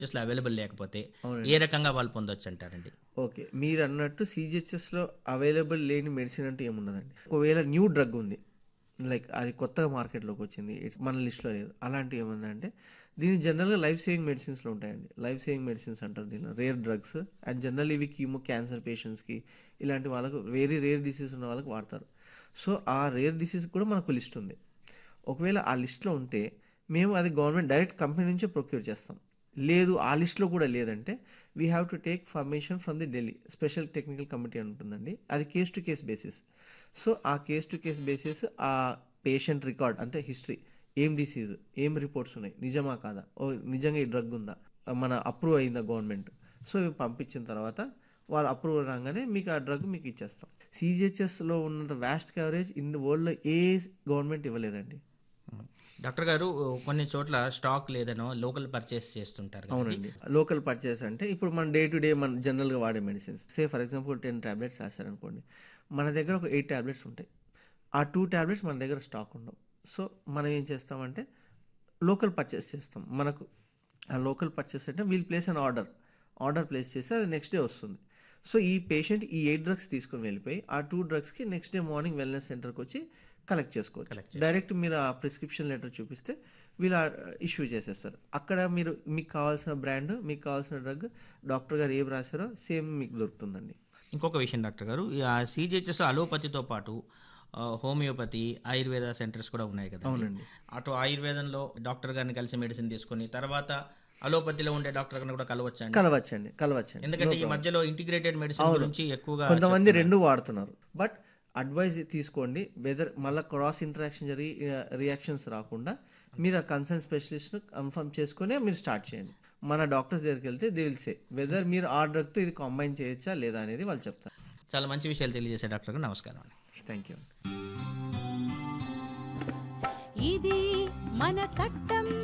అసలు అవైలబుల్ లేకపోతే అవునండి. ఏ రకంగా వాళ్ళు పొందొచ్చు అంటారండి? ఓకే. మీరన్నట్టు సీజీహెచ్ఎస్‌లో అవైలబుల్ లేని మెడిసిన్ అంటూ ఏముండదండి. ఒకవేళ న్యూ డ్రగ్ ఉంది. లైక్ అది కొత్తగా మార్కెట్‌లోకి వచ్చింది. మన లిస్ట్‌లో లేదు. అలాంటివి ఏముందంటే దీన్ని జనరల్‌గా లైఫ్ సేవింగ్ మెడిసిన్స్‌లో ఉంటాయండి. లైఫ్ సేవింగ్ మెడిసిన్స్ అంటారు దీన్ని. రేర్ డ్రగ్స్ అండ్ జనరల్ ఇవి క్యాన్సర్ పేషెంట్స్‌కి ఇలాంటి వాళ్ళకు వెరీ రేర్ డిసీజ్ ఉన్న వాళ్ళకి వాడతారు. సో, ఆ రేర్ డిసీజ్ కూడా మనకు లిస్ట్ ఉంది. ఒకవేళ ఆ లిస్ట్‌లో ఉంటే మేము అది గవర్నమెంట్ డైరెక్ట్ కంపెనీ నుంచే ప్రొక్యూర్ చేస్తాం. లేదు ఆ లిస్ట్‌లో కూడా లేదంటే we have to take permission from the Delhi special technical committee అని ఉంటుందండి. అది case to case basis. So, ఆ కేస్ టు కేస్ బేసిస్ ఆ పేషెంట్ రికార్డ్ అంటే హిస్టరీ ఏం డిసీజ్, ఏం రిపోర్ట్స్ ఉన్నాయి, నిజమా కాదా, ఓ నిజంగా ఈ డ్రగ్ ఉందా, మన అప్రూవ్ అయిందా గవర్నమెంట్. సో, ఇవి పంపించిన తర్వాత వాళ్ళు అప్రూవ్ రాగానే మీకు ఆ డ్రగ్ మీకు ఇచ్చేస్తాం. సీజీహెచ్ఎస్లో ఉన్నంత వ్యాస్ట్ కవరేజ్ ఇన్ వరల్డ్‌లో ఏ గవర్నమెంట్ ఇవ్వలేదండి. హ్మ్. డాక్టర్ గారు కొన్ని చోట్ల స్టాక్ లేదనో లోకల్ పర్చేస్ చేస్తుంటారు కదండీ! అవునండి. లోకల్ పర్చేస్ అంటే ఇప్పుడు మన డే టు డే మన జనరల్‌గా వాడే మెడిసిన్స్. For example 10 tablets రాశారనుకోండి. మన దగ్గర ఒక 8 టాబ్లెట్స్ ఉంటాయి. ఆ 2 టాబ్లెట్స్ మన దగ్గర స్టాక్ ఉండవు. సో, మనం ఏం చేస్తామంటే లోకల్ పర్చేస్ చేస్తాం. మనకు ఆ లోకల్ పర్చేస్ అంటే wheel place an order. Order place చేస్తే అది నెక్స్ట్ డే వస్తుంది. సో, ఈ పేషెంట్ ఈ 8 డ్రగ్స్ తీసుకొని వెళ్ళిపోయి ఆ 2 డ్రగ్స్‌కి next day morning wellness సెంటర్‌కొచ్చి collect చేసుకోవచ్చు. కలెక్ట్ చేసి డైరెక్ట్ మీరు ఆ ప్రిస్క్రిప్షన్ లెటర్ చూపిస్తే వీళ్ళు ఇష్యూ చేసేస్తారు. అక్కడ మీరు మీకు కావాల్సిన బ్రాండ్, మీకు కావాల్సిన డ్రగ్ డాక్టర్ గారు ఏం రాశారో సేమ్ మీకు దొరుకుతుందండి. ఇంకొక విషయం డాక్టర్ గారు, ఈ సీజీహెచ్ఎస్‌లో అలోపతితో పాటు హోమియోపతి, ఆయుర్వేద సెంటర్స్ కూడా ఉన్నాయి కదండీ! అవునండి. అటు ఆయుర్వేదంలో డాక్టర్ గారిని కలిసి మెడిసిన్ తీసుకొని, తర్వాత అలోపతిలో ఉండే డాక్టర్ గారిని కూడా కలవచ్చా అండి? కలవచ్చండి. కలవచ్చండి. నో ఎందుకంటే ఈ ప్రాబ్లమ్. మధ్యలో ఇంటిగ్రేటెడ్ మెడిసిన్ అవును. గురించి ఎక్కువగా కొంతమంది చెప్తున్నారు. 2 వాడుతున్నారు. బట్ అడ్వైజ్ తీసుకోండి. వెదర్ మళ్ళా క్రాస్ ఇంటరాక్షన్ జరిగి రియాక్షన్స్ రాకుండా మీరు ఆ కన్సర్న్ స్పెషలిస్ట్‌ని కన్ఫర్మ్ చేసుకొనే మీరు స్టార్ట్ చేయండి. మన doctors దగ్గరికెళ్తే they will say whether మీరు ఆ డ్రగ్‌తో ఇది కంబైన్ చేయొచ్చా లేదా అనేది వాళ్ళు చెప్తారు. చాలా మంచి విషయాలు తెలియజేశారు డాక్టర్ గారు. నమస్కారం అండి. Thank you. ఇది మన చట్టం